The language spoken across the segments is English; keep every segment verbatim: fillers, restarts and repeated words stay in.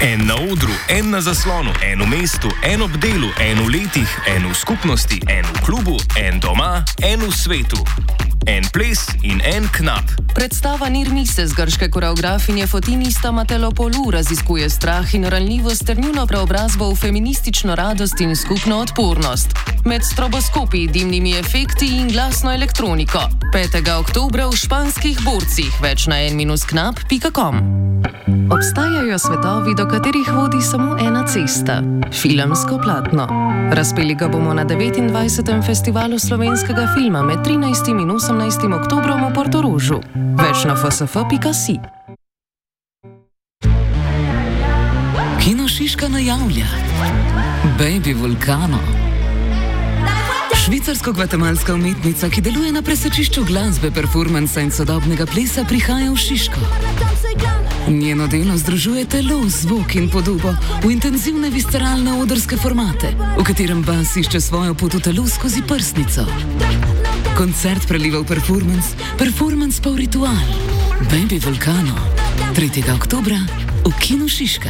En na odru, en na zaslonu, en v mestu, en ob delu, en v letih, en v skupnosti, en v klubu, en doma, en v svetu. En ples in en knap. Predstava Nirmise z grške koreografinje Fotinista Matelopolu raziskuje strah in ranljivost ter njuno preobrazbo v feministično radost in skupno odpornost. Med stroboskopi, dimnimi efekti in glasno elektroniko. petega oktobra v španskih borcih, več na en minus knap pika com. Obstajajo svetovi, do katerih vodi samo ena cesta. Filmsko platno. Razpeli ga bomo na devetindvajsetem festivalu slovenskega filma med trinajstim in osemnajstim oktobrom v Portorožu. Več na f s f pika si. Kino Šiška najavlja Baby Vulcano. Švicarsko-gvatemalska umetnica, ki deluje na presečišču glasbe, performansa in sodobnega plesa, prihaja v Šiško. Njeno delo združuje telo, zvok in podobo v intenzivne visceralne odrske formate, v katerem bas išče svojo pot v telo skozi prsnico. Koncert preliva v performance, performance pa v ritual. Baby Vulcano. tretjega oktobra v Kinu Šiška.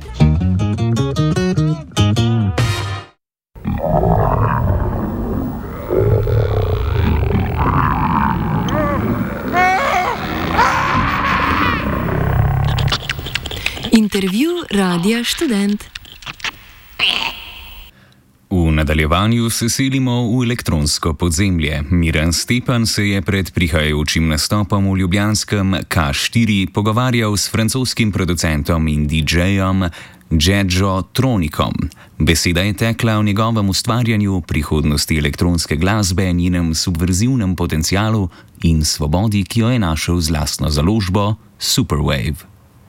Intervju Radia Študent. V nadaljevanju se selimo v elektronsko podzemlje. Miran Stepan se je pred prihajajočim nastopom v ljubljanskem K štiri pogovarjal s francoskim producentom in didžejem Džedžo Tronikom. Beseda je tekla o njegovem ustvarjanju, prihodnosti elektronske glasbe, njenem subverzivnem potencialu in svobodi, ki jo je našel z lastno založbo Superwave.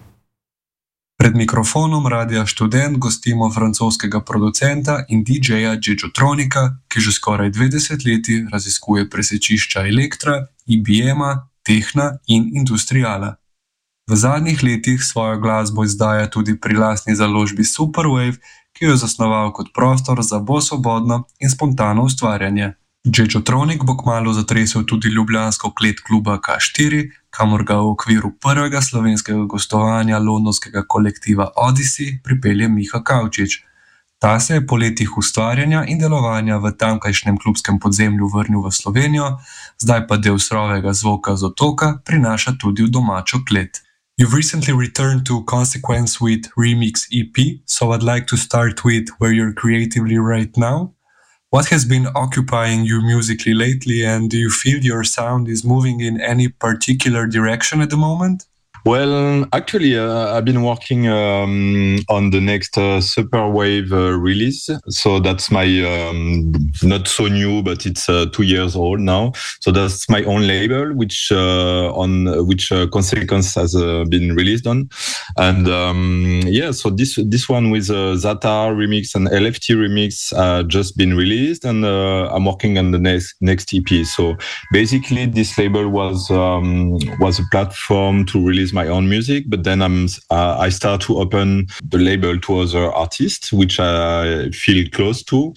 Pred mikrofonom Radia Študent gostimo francoskega producenta in didžeja Džedžo Tronika, ki že skoraj dve desetletji raziskuje presečišča elektra, I B M-a, tehna in industriala. V zadnjih letih svojo glasbo izdaja tudi pri lastni založbi Superwave, ki jo je zasnoval kot prostor za bolj svobodno in spontano ustvarjanje. Džedžo Tronik bo kmalu zatresel tudi ljubljansko klet kluba K štiri, kamor ga v okviru prvega slovenskega gostovanja londonskega kolektiva Odyssey pripelje Miha Kavčič. Ta se je po letih ustvarjanja in delovanja v tamkajšnjem klubskem podzemlju vrnil v Slovenijo, zdaj pa del surovega zvoka z otoka prinaša tudi v domačo klet. You've recently returned to Consequence with Remix E P, so I'd like to start with where you're creatively right now. What has been occupying you musically lately, and do you feel your sound is moving in any particular direction at the moment? Well, actually, uh, I've been working um, on the next uh, Superwave uh, release. So that's my, um, not so new, but it's uh, two years old now. So that's my own label, which uh, on which uh, Consequence has uh, been released on. And um, yeah, so this this one with uh, Zata remix and L F T remix uh, just been released, and uh, I'm working on the next next E P. So basically, this label was um, was a platform to release my own music, but then I'm uh, I start to open the label to other artists which I feel close to.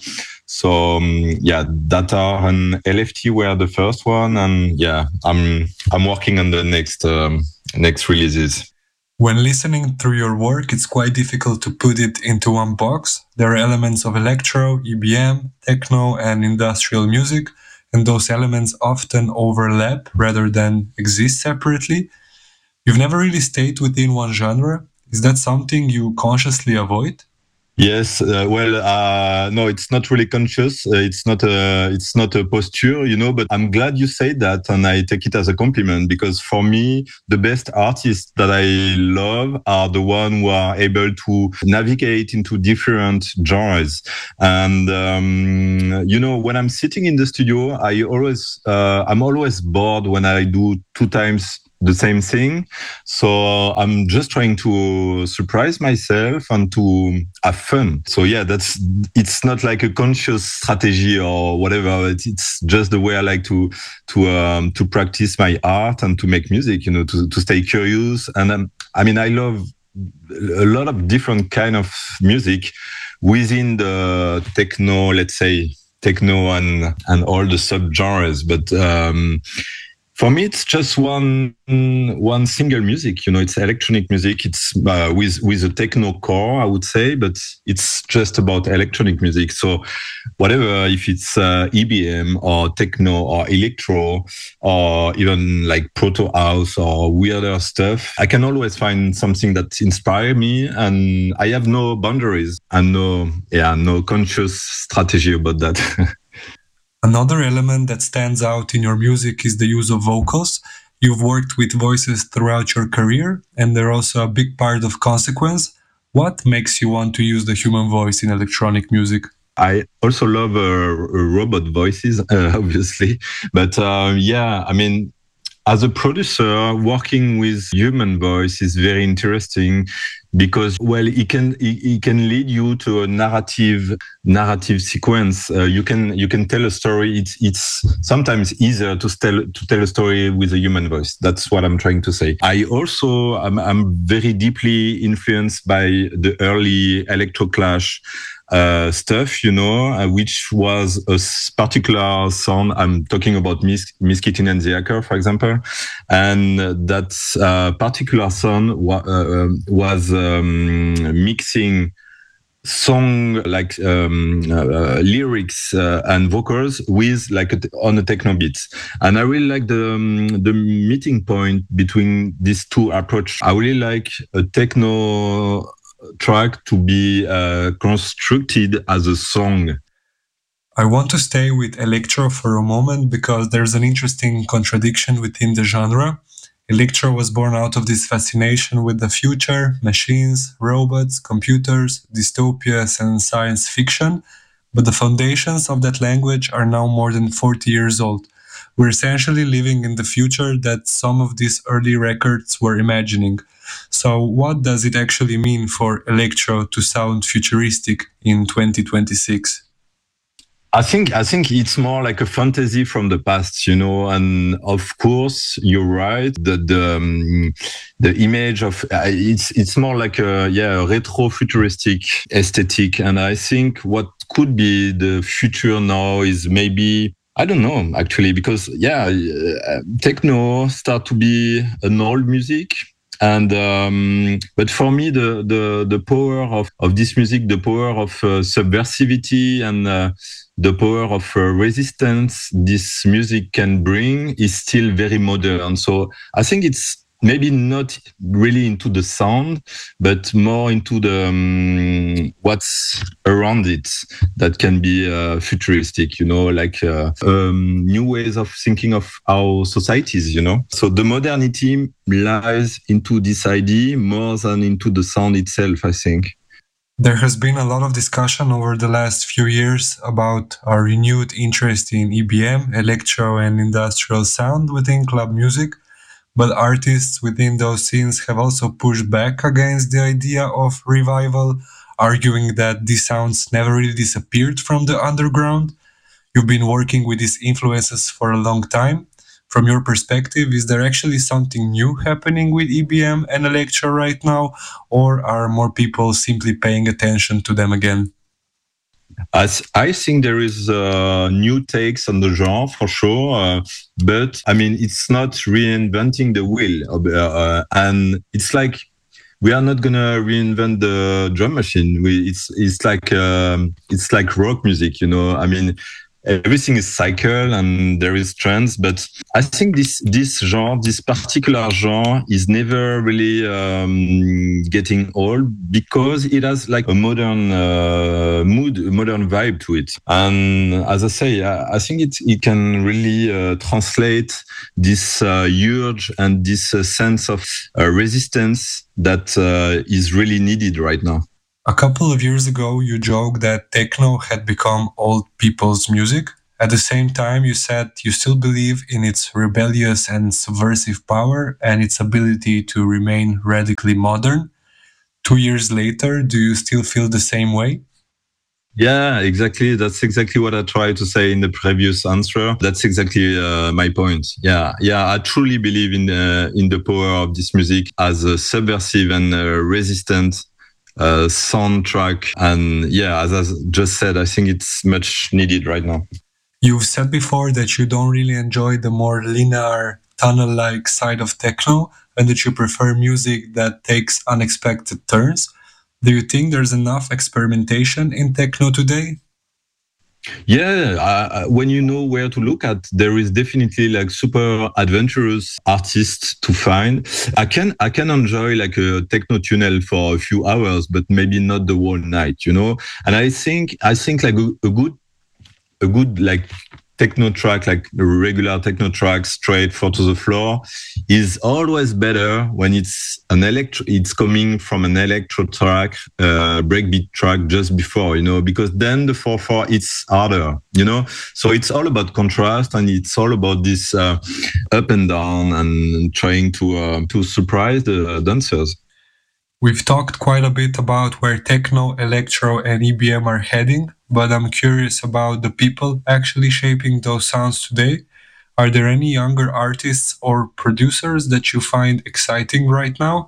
So um, yeah, Data and L F T were the first one, and yeah, I'm I'm working on the next um, next releases. When listening through your work, it's quite difficult to put it into one box. There are elements of electro, E B M, techno, and industrial music, and those elements often overlap rather than exist separately. You've never really stayed within one genre. Is that something you consciously avoid? Yes, uh, well, uh, no, it's not really conscious. Uh, it's not a, it's not a posture, you know. But I'm glad you say that, and I take it as a compliment, because for me, the best artists that I love are the ones who are able to navigate into different genres. And um, you know, when I'm sitting in the studio, I always, uh, I'm always bored when I do two times the same thing. So I'm just trying to surprise myself and to have fun. So yeah, that's, it's not like a conscious strategy or whatever. It's just the way I like to, to, um, to practice my art and to make music, you know, to, to stay curious. And um, I mean, I love a lot of different kind of music within the techno, let's say techno and, and all the subgenres. But, um, For me, it's just one one single music. You know, it's electronic music. It's uh, with with a techno core, I would say, but it's just about electronic music. So, whatever, if it's uh, E B M or techno or electro or even like proto house or weirder stuff, I can always find something that inspires me, and I have no boundaries and no yeah no conscious strategy about that. Another element that stands out in your music is the use of vocals. You've worked with voices throughout your career, and they're also a big part of Consequence. What makes you want to use the human voice in electronic music? I also love uh, robot voices, uh, obviously. But uh, yeah, I mean, as a producer, working with human voice is very interesting because, well, it can it, it can lead you to a narrative narrative sequence. Uh, you can you can tell a story. It's it's sometimes easier to tell to tell a story with a human voice. That's what I'm trying to say. I also I'm, I'm very deeply influenced by the early Electroclash Uh, stuff, you know, uh, which was a particular sound. I'm talking about Mis- Miskittin and the Hacker, for example, and that uh, particular sound wa- uh, was um, mixing song like um, uh, lyrics uh, and vocals with like a t- on a techno beat, and I really like the um, the meeting point between these two approaches. I really like a techno track to be uh, constructed as a song. I want to stay with electro for a moment because there's an interesting contradiction within the genre. Electro was born out of this fascination with the future, machines, robots, computers, dystopias, and science fiction, but the foundations of that language are now more than forty years old. We're essentially living in the future that some of these early records were imagining. So what does it actually mean for electro to sound futuristic in twenty twenty-six? I think I think it's more like a fantasy from the past, you know. And of course, you're right. The the um, the image of uh, it's it's more like a yeah a retro futuristic aesthetic. And I think what could be the future now is maybe, I don't know actually, because yeah, uh, techno start to be an old music. And um, but for me, the the the power of, of this music, the power of uh, subversivity and uh, the power of uh, resistance this music can bring is still very modern. So I think it's maybe not really into the sound, but more into the um, what's around it that can be uh, futuristic, you know, like uh, um, new ways of thinking of our societies, you know. So the modernity lies into this idea more than into the sound itself, I think. There has been a lot of discussion over the last few years about our renewed interest in E B M, electro and industrial sound within club music. But artists within those scenes have also pushed back against the idea of revival, arguing that these sounds never really disappeared from the underground. You've been working with these influences for a long time. From your perspective, is there actually something new happening with E B M and electro right now, or are more people simply paying attention to them again? As I think there is uh, new takes on the genre for sure, uh, but I mean it's not reinventing the wheel, uh, and it's like we are not gonna reinvent the drum machine. We, it's it's like um, it's like rock music, you know. I mean, everything is cycle and there is trends, but I think this this genre, this particular genre, is never really um, getting old because it has like a modern uh, mood, a modern vibe to it. And as I say, I, I think it it can really uh, translate this uh, urge and this uh, sense of uh, resistance that uh, is really needed right now. A couple of years ago, you joked that techno had become old people's music. At the same time, you said you still believe in its rebellious and subversive power and its ability to remain radically modern. Two years later, do you still feel the same way? Yeah, exactly. That's exactly what I tried to say in the previous answer. That's exactly uh, my point. Yeah, yeah. I truly believe in uh, in the power of this music as a subversive and uh, resistant Uh, soundtrack, and yeah, as I just said, I think it's much needed right now. You've said before that you don't really enjoy the more linear tunnel-like side of techno and that you prefer music that takes unexpected turns. Do you think there's enough experimentation in techno today? Yeah, uh, when you know where to look at, there is definitely like super adventurous artists to find. I can I can enjoy like a techno tunnel for a few hours, but maybe not the whole night, you know. And I think I think like a, a good a good like techno track, like a regular techno track, straight four to the floor, is always better when it's an electro. It's coming from an electro track, uh, breakbeat track just before, you know, because then the four four it's harder, you know. So it's all about contrast, and it's all about this uh, up and down and trying to uh, to surprise the dancers. We've talked quite a bit about where techno, electro, and E B M are heading, but I'm curious about the people actually shaping those sounds today. Are there any younger artists or producers that you find exciting right now?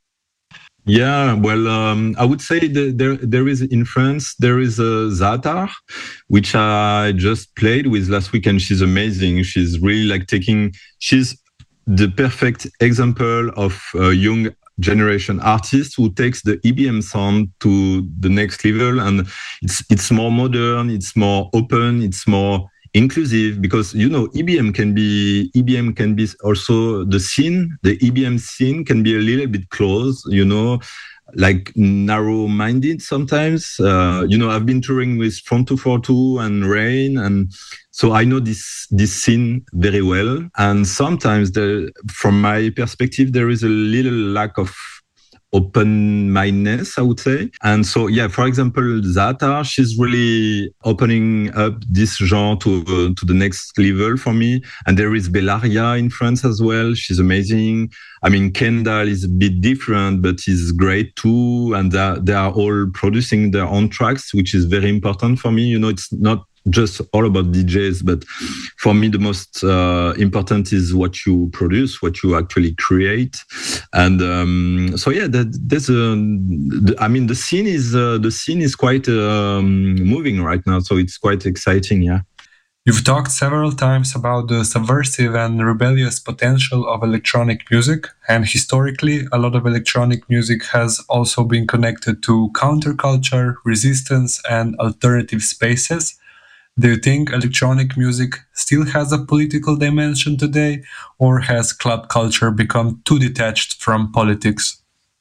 Yeah, well, um, I would say that there there is in France, there is a Zaatar, which I just played with last week, and she's amazing. She's really like taking, she's the perfect example of a young generation artist who takes the E B M sound to the next level, and it's it's more modern, it's more open, it's more inclusive, because you know E B M can be E B M can be also the scene, the E B M scene can be a little bit close, you know, like narrow-minded sometimes. Uh, you know, I've been touring with Front two forty-two and Rain, and so I know this this scene very well. And sometimes, the, from my perspective, there is a little lack of open-mindedness, I would say. And so, yeah, for example, Zaatar, she's really opening up this genre to uh, to the next level for me. And there is Bellaria in France as well. She's amazing. I mean, Kendall is a bit different, but he's great too. And they they are all producing their own tracks, which is very important for me. You know, it's not just all about D Js, but for me the most uh, important is what you produce, what you actually create. And um, so yeah, that, there's a, the, I mean the scene is uh, the scene is quite um, moving right now, so it's quite exciting. Yeah. You've talked several times about the subversive and rebellious potential of electronic music, and historically a lot of electronic music has also been connected to counterculture, resistance, and alternative spaces. Do you think electronic music still has a political dimension today, or has club culture become too detached from politics?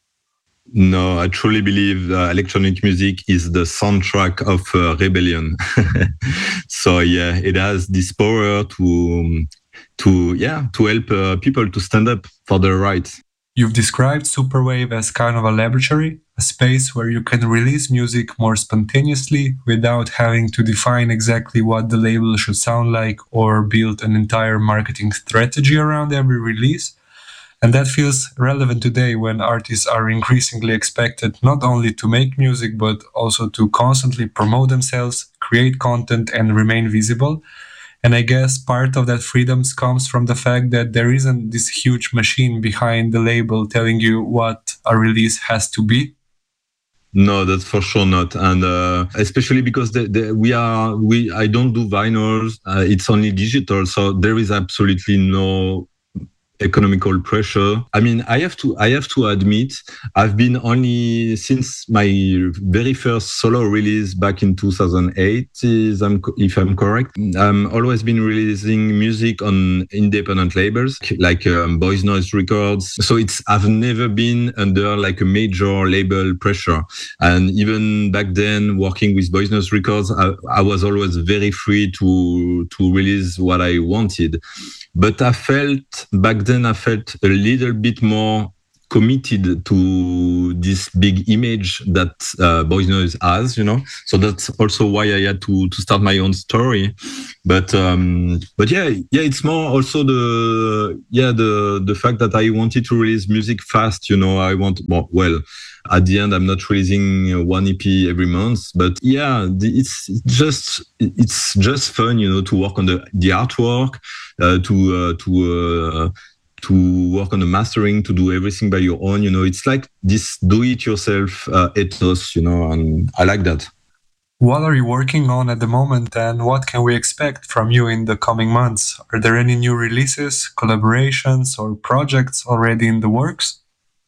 No, I truly believe uh, electronic music is the soundtrack of uh, rebellion. So yeah, it has this power to, to yeah, to help uh, people to stand up for their rights. You've described Superwave as kind of a laboratory, a space where you can release music more spontaneously without having to define exactly what the label should sound like or build an entire marketing strategy around every release. And that feels relevant today when artists are increasingly expected not only to make music, but also to constantly promote themselves, create content, and remain visible. And I guess part of that freedom comes from the fact that there isn't this huge machine behind the label telling you what a release has to be. No, that's for sure not, and uh, especially because the, the, we are we. I don't do vinyls; uh, it's only digital, so there is absolutely no economical pressure. I mean, I have to I have to admit, I've been only since my very first solo release back in two thousand eight, is, I'm, if I'm correct. I'm always been releasing music on independent labels like um, Boys Noise Records. So it's I've never been under like a major label pressure. And even back then, working with Boys Noise Records, I, I was always very free to to release what I wanted. But I felt back then, I felt a little bit more committed to this big image that uh, Boys Noise has, you know. So that's also why I had to to start my own story. But um, but yeah, yeah, it's more also the yeah the the fact that I wanted to release music fast, you know. I want well. well At the end, I'm not releasing one E P every month, but yeah, it's just it's just fun, you know, to work on the the artwork, uh, to uh, to uh, to work on the mastering, to do everything by your own. You know, it's like this do-it-yourself uh, ethos, you know, and I like that. What are you working on at the moment, and what can we expect from you in the coming months? Are there any new releases, collaborations, or projects already in the works?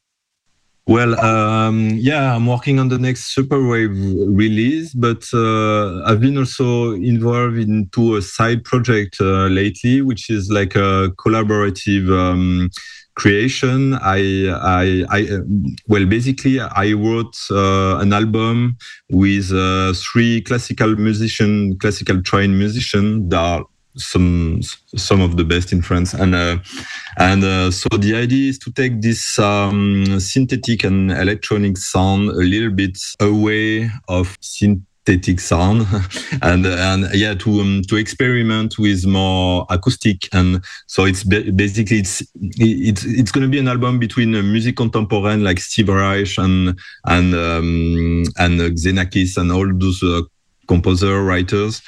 Well, um, yeah, I'm working on the next Superwave release, but uh, I've been also involved into a side project uh, lately, which is like a collaborative um, creation. I, I, I, well, basically, I wrote uh, an album with uh, three classical musician, classical trained musicians that are some some of the best in France, and uh, and uh, so the idea is to take this um, synthetic and electronic sound a little bit away of synthetic sound, and and yeah, to um, to experiment with more acoustic. And so it's basically it's it's it's going to be an album between uh, music contemporary like Steve Reich and and um, and uh, Xenakis and all those Uh, composer, writers,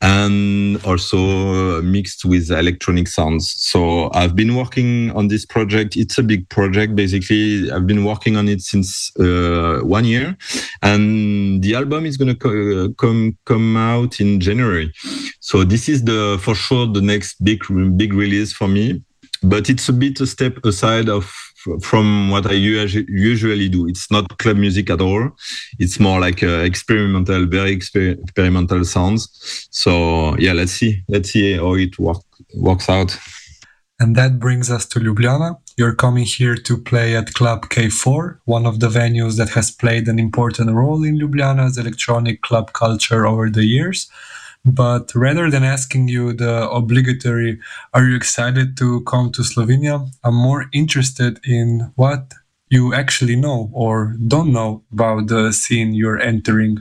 and also mixed with electronic sounds. So I've been working on this project. It's a big project, basically. I've been working on it since uh, one year, and the album is going to co- come come out in January. So this is the for sure the next big big release for me. But it's a bit a step aside of from what I usually do. It's not club music at all. It's more like uh, experimental, very exper- experimental sounds. So yeah, let's see. Let's see how it work, works out. And that brings us to Ljubljana. You're coming here to play at Club K four, one of the venues that has played an important role in Ljubljana's electronic club culture over the years. But rather than asking you the obligatory, are you excited to come to Slovenia? I'm more interested in what you actually know or don't know about the scene you're entering.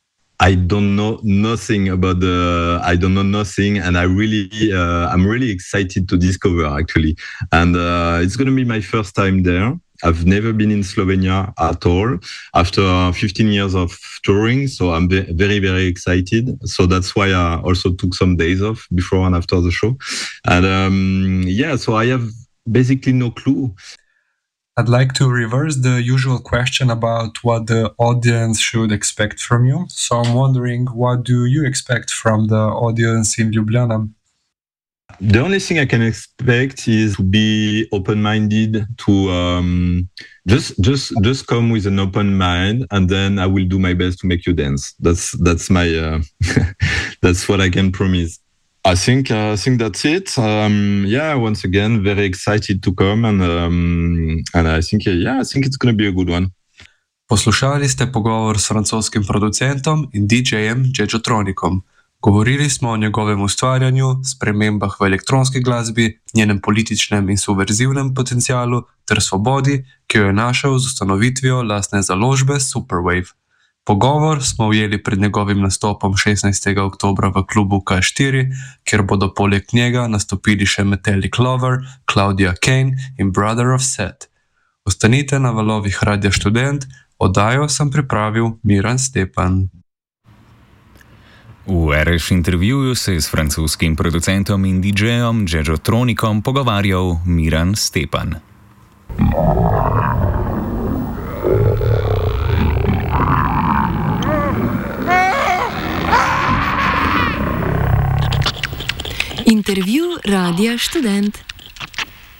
I don't know nothing about the, I don't know nothing. And I really, uh, I'm really excited to discover actually. And uh, it's going to be my first time there. I've never been in Slovenia at all after fifteen years of touring. So I'm very, very excited. So that's why I also took some days off before and after the show. And um, yeah, so I have basically no clue. I'd like to reverse the usual question about what the audience should expect from you. So I'm wondering, what do you expect from the audience in Ljubljana? The only thing I can expect is to be open-minded, to um, just just just come with an open mind, and then I will do my best to make you dance. That's that's my uh, that's what I can promise. I think uh, I think that's it. Um, yeah, once again, very excited to come, and um, and I think uh, yeah, I think it's going to be a good one. Poslušali ste pogovor s francoskim producentom in didžejem Jejotronikom. Govorili smo o njegovem ustvarjanju, spremembah v elektronski glasbi, njenem političnem in subverzivnem potencialu ter svobodi, ki jo je našel z ustanovitvijo lastne založbe Superwave. Pogovor smo ujeli pred njegovim nastopom šestnajstega oktobra v klubu K štiri, kjer bodo poleg njega nastopili še Metallic Lover, Claudia Kane in Brother of Set. Ostanite na valovih Radia Študent, oddajo sem pripravil Miran Stepan. V er eš intervjuju se je s francoskim producentom in didžejem Jejotronikom pogovarjal Miran Stepan. Intervju Radia Študent.